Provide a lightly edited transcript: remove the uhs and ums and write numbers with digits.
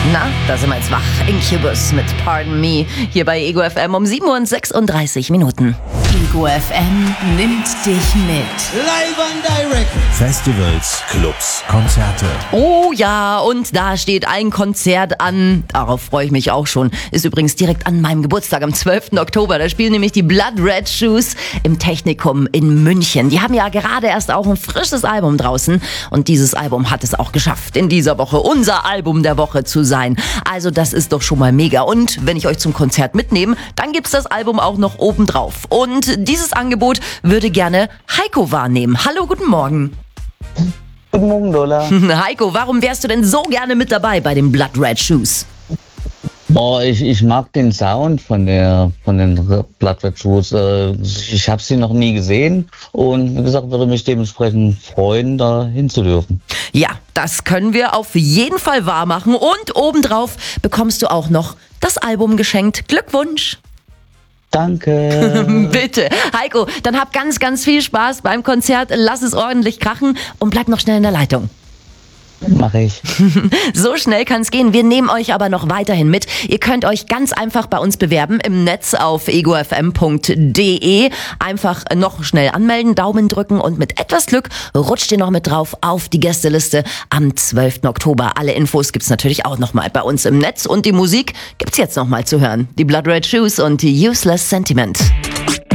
Na, da sind wir jetzt wach. Incubus mit Pardon Me. Hier bei Ego FM um 7:36 Minuten. Ego FM nimmt dich mit. Live and direct. Festivals, Clubs, Konzerte. Oh ja, und da steht ein Konzert an. Darauf freue ich mich auch schon. Ist übrigens direkt an meinem Geburtstag am 12. Oktober. Da spielen nämlich die Blood Red Shoes im Technikum in München. Die haben ja gerade erst auch ein frisches Album draußen. Und dieses Album hat es auch geschafft, in dieser Woche unser Album der Woche zu sein. Also das ist doch schon mal mega. Und wenn ich euch zum Konzert mitnehme, dann gibt's das Album auch noch obendrauf. Und dieses Angebot würde gerne Heiko wahrnehmen. Hallo, guten Morgen. Guten Morgen, Lola. Heiko, warum wärst du denn so gerne mit dabei bei den Blood Red Shoes? Boah, ich mag den Sound von den Blood Red Shoes. Ich habe sie noch nie gesehen und wie gesagt, würde mich dementsprechend freuen, da hinzudürfen. Ja, das können wir auf jeden Fall wahr machen. Und obendrauf bekommst du auch noch das Album geschenkt. Glückwunsch! Danke. Bitte. Heiko, dann hab ganz, ganz viel Spaß beim Konzert. Lass es ordentlich krachen und bleib noch schnell in der Leitung. Mache ich. So schnell kann's gehen. Wir nehmen euch aber noch weiterhin mit. Ihr könnt euch ganz einfach bei uns bewerben im Netz auf egofm.de. Einfach noch schnell anmelden, Daumen drücken und mit etwas Glück rutscht ihr noch mit drauf auf die Gästeliste am 12. Oktober. Alle Infos gibt's natürlich auch nochmal bei uns im Netz und die Musik gibt's jetzt nochmal zu hören. Die Blood Red Shoes und die Useless Sentiment.